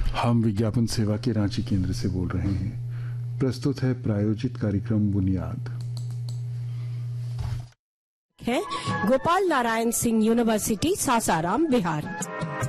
हम विज्ञापन सेवा के रांची केंद्र से बोल रहे हैं। प्रस्तुत है प्रायोजित कार्यक्रम बुनियाद। है गोपाल नारायण सिंह यूनिवर्सिटी सासाराम बिहार।